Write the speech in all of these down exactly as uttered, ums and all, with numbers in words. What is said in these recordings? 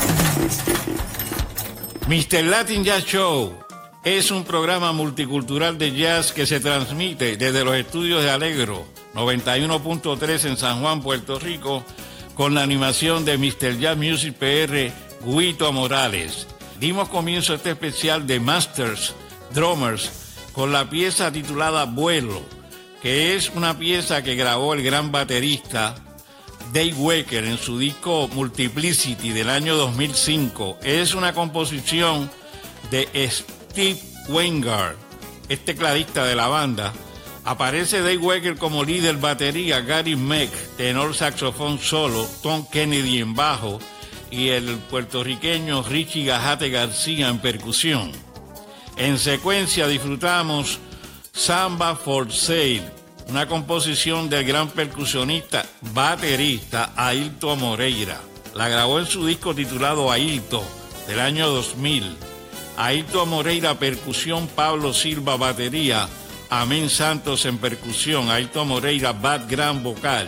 mister Latin Jazz Show es un programa multicultural de jazz que se transmite desde los estudios de Alegro noventa y uno punto tres en San Juan, Puerto Rico, con la animación de mister Jazz Music P R, Guito Morales. Dimos comienzo a este especial de Masters Drummers con la pieza titulada Vuelo, que es una pieza que grabó el gran baterista Dave Wecker en su disco Multiplicity del año dos mil cinco. Es una composición de Steve Weingart, este tecladista de la banda. Aparece Dave Wecker como líder batería, Gary Meck, tenor saxofón solo, Tom Kennedy en bajo y el puertorriqueño Richie Gajate García en percusión. En secuencia disfrutamos Samba for Sale, una composición del gran percusionista baterista Ailton Moreira. La grabó en su disco titulado Ailton del año dos mil. Ailton Moreira percusión, Pablo Silva batería, Amén Santos en percusión, Ailton Moreira background vocal.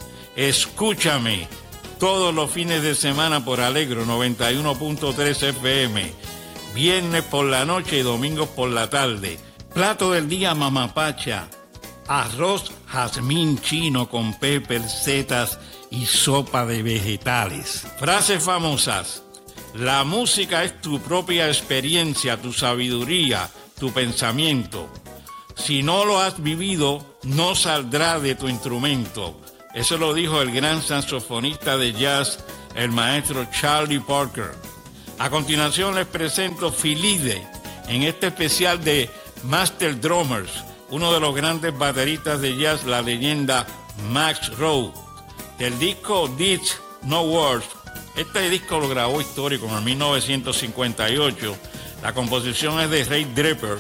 Escúchame todos los fines de semana por Alegro noventa y uno punto tres F M, viernes por la noche y domingos por la tarde. Plato del día, mamapacha, arroz jazmín chino con pepper, setas y sopa de vegetales. Frases famosas: la música es tu propia experiencia, tu sabiduría, tu pensamiento. Si no lo has vivido, no saldrá de tu instrumento. Eso lo dijo el gran saxofonista de jazz, el maestro Charlie Parker. A continuación les presento Philide en este especial de Master Drummers, uno de los grandes bateristas de jazz, la leyenda Max Roach, del disco Deeds No Words. Este disco lo grabó histórico en mil novecientos cincuenta y ocho. La composición es de Ray Draper.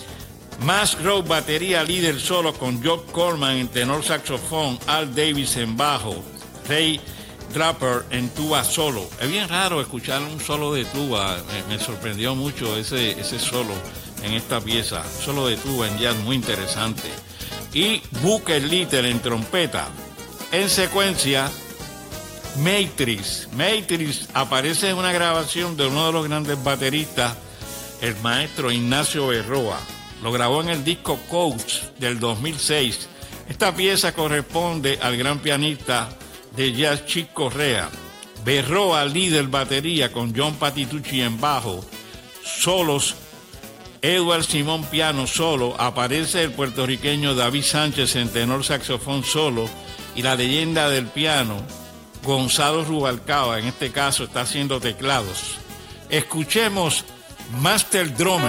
Max Roach, batería líder solo con Joe Coleman en tenor saxofón, Al Davis en bajo, Ray Draper en tuba solo. Es bien raro escuchar un solo de tuba, me, me sorprendió mucho ese, ese solo en esta pieza, solo de tuba en jazz muy interesante. Y Booker Little en trompeta. En secuencia, Matrix. Matrix aparece en una grabación de uno de los grandes bateristas, el maestro Ignacio Berroa. Lo grabó en el disco Coach del dos mil seis. Esta pieza corresponde al gran pianista de jazz Chick Corea. Berroa, líder batería con John Patitucci en bajo. Solos, Edward Simón piano solo. Aparece el puertorriqueño David Sánchez en tenor saxofón solo. Y la leyenda del piano, Gonzalo Rubalcaba, en este caso está haciendo teclados. Escuchemos Master Drummer.